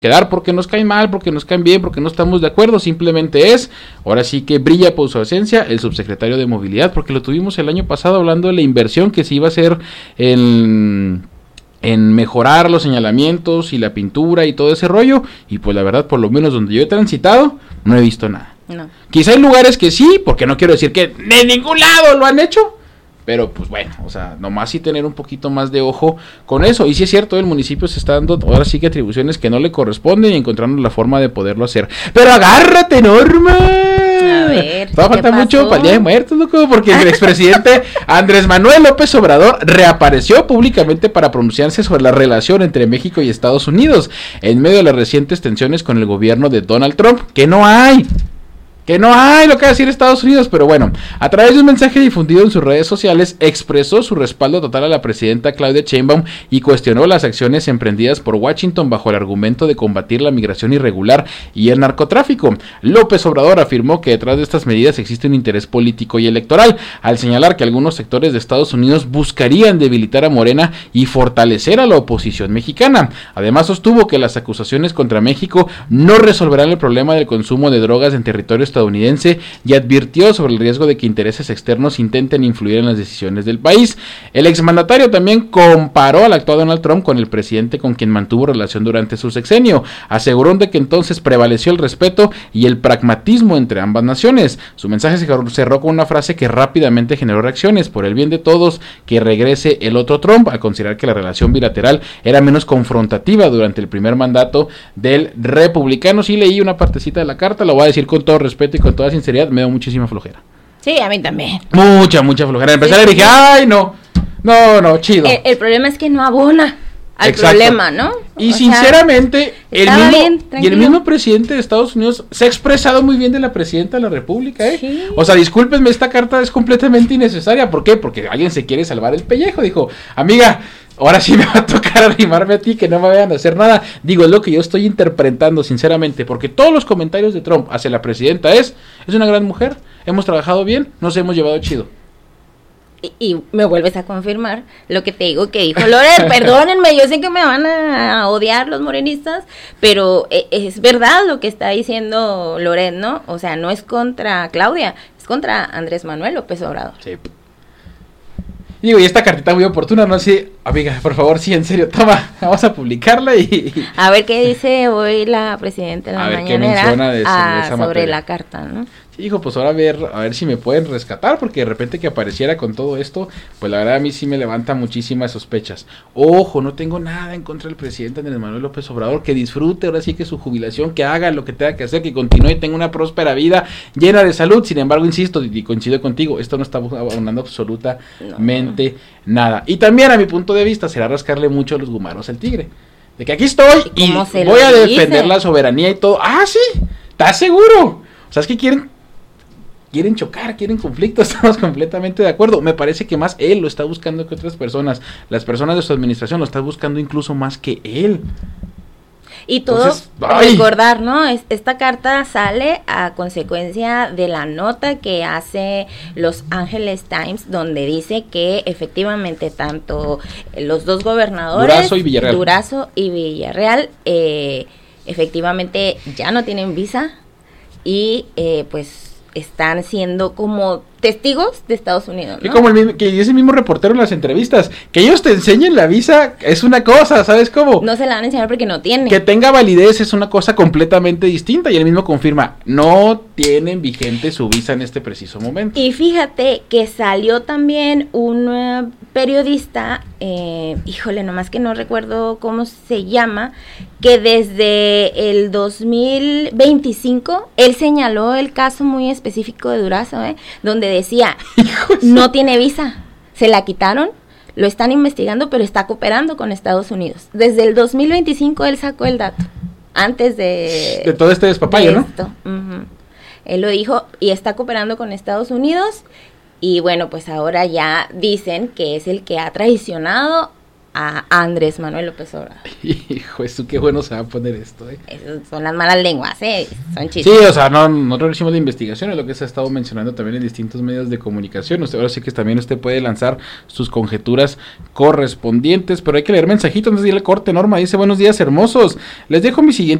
quedar porque nos caen mal, porque nos caen bien, porque no estamos de acuerdo, simplemente es, ahora sí que brilla por su ausencia el subsecretario de Movilidad, porque lo tuvimos el año pasado hablando de la inversión que se iba a hacer en mejorar los señalamientos y la pintura y todo ese rollo, y pues la verdad, por lo menos donde yo he transitado, no he visto nada. No. Quizá hay lugares que sí, porque no quiero decir que de ningún lado lo han hecho, pero pues bueno, o sea, nomás sí tener un poquito más de ojo con eso. Y sí es cierto, el municipio se está dando ahora sí que atribuciones que no le corresponden y encontrando la forma de poderlo hacer. Pero agárrate, Norma. A ver, va a faltar mucho para el Día de Muertos, loco, porque el expresidente Andrés Manuel López Obrador reapareció públicamente para pronunciarse sobre la relación entre México y Estados Unidos en medio de las recientes tensiones con el gobierno de Donald Trump, que no hay lo que decir Estados Unidos, pero bueno, a través de un mensaje difundido en sus redes sociales, expresó su respaldo total a la presidenta Claudia Sheinbaum y cuestionó las acciones emprendidas por Washington bajo el argumento de combatir la migración irregular y el narcotráfico. López Obrador afirmó que detrás de estas medidas existe un interés político y electoral, al señalar que algunos sectores de Estados Unidos buscarían debilitar a Morena y fortalecer a la oposición mexicana. Además, sostuvo que las acusaciones contra México no resolverán el problema del consumo de drogas en territorio estadounidense y advirtió sobre el riesgo de que intereses externos intenten influir en las decisiones del país. El exmandatario también comparó al actual Donald Trump con el presidente con quien mantuvo relación durante su sexenio. Aseguró de que entonces prevaleció el respeto y el pragmatismo entre ambas naciones. Su mensaje se cerró con una frase que rápidamente generó reacciones: por el bien de todos, que regrese el otro Trump, al considerar que la relación bilateral era menos confrontativa durante el primer mandato del republicano. Sí leí una partecita de la carta, lo voy a decir con todo respeto y con toda sinceridad, me da muchísima flojera. Sí, a mí también. Mucha flojera. Empezar y dije, ay, no, chido. El problema es que no abona al Exacto. problema, ¿no? Y sinceramente, el mismo presidente de Estados Unidos se ha expresado muy bien de la presidenta de la República, ¿eh? Sí. O sea, discúlpenme, esta carta es completamente innecesaria. ¿Por qué? Porque alguien se quiere salvar el pellejo. Dijo, amiga, ahora sí me va a tocar arrimarme a ti, que no me vayan a hacer nada. Digo, es lo que yo estoy interpretando, sinceramente, porque todos los comentarios de Trump hacia la presidenta es una gran mujer, hemos trabajado bien, nos hemos llevado chido. Y me vuelves a confirmar lo que te digo que dijo Loret. Perdónenme, yo sé que me van a odiar los morenistas, pero es verdad lo que está diciendo Loret, ¿no? O sea, no es contra Claudia, es contra Andrés Manuel López Obrador. Sí. Digo, y esta cartita muy oportuna, ¿no? Sí, amiga, por favor, sí, en serio, toma, vamos a publicarla y... A ver qué dice hoy la presidenta en la mañanera sobre la carta, ¿no? Sí, hijo, pues ahora a ver si me pueden rescatar, porque de repente que apareciera con todo esto, pues la verdad a mí sí me levanta muchísimas sospechas. Ojo, no tengo nada en contra del presidente Andrés Manuel López Obrador, que disfrute ahora sí que su jubilación, que haga lo que tenga que hacer, que continúe y tenga una próspera vida llena de salud. Sin embargo, insisto y coincido contigo, esto no está abonando absolutamente nada. Y también a mi punto de vista será rascarle mucho los gumaros al tigre, de que aquí estoy y voy a defender la soberanía y todo. Ah, sí, ¿estás seguro? O sea, es que quieren chocar, quieren conflicto, estamos completamente de acuerdo. Me parece que más él lo está buscando que otras personas. Las personas de su administración lo están buscando incluso más que él. Y todo, recordar, ¿no? Esta carta sale a consecuencia de la nota que hace Los Angeles Times, donde dice que efectivamente tanto los dos gobernadores, Durazo y Villarreal, efectivamente ya no tienen visa y pues están siendo como testigos de Estados Unidos, ¿no? Y como que dice el mismo reportero en las entrevistas, que ellos te enseñen la visa es una cosa, ¿sabes cómo? No se la van a enseñar porque no tiene. Que tenga validez es una cosa completamente distinta, y él mismo confirma, no tienen vigente su visa en este preciso momento. Y fíjate que salió también un periodista, híjole, nomás que no recuerdo cómo se llama, que desde el 2025, él señaló el caso muy específico de Durazo, donde decía, no tiene visa, se la quitaron, lo están investigando, pero está cooperando con Estados Unidos. Desde el 2025 él sacó el dato, antes de todo este despapalle, ¿no? Uh-huh. Él lo dijo, y está cooperando con Estados Unidos, y bueno, pues ahora ya dicen que es el que ha traicionado a Andrés Manuel López Obrador. Hijo, eso qué bueno se va a poner esto, Esas son las malas lenguas, son chistes. Sí, o sea, nosotros hicimos de investigación, es lo que se ha estado mencionando también en distintos medios de comunicación. Ahora sí que también usted puede lanzar sus conjeturas correspondientes, pero hay que leer mensajitos antes de ir al corte. Norma dice, buenos días hermosos, les dejo mi siguiente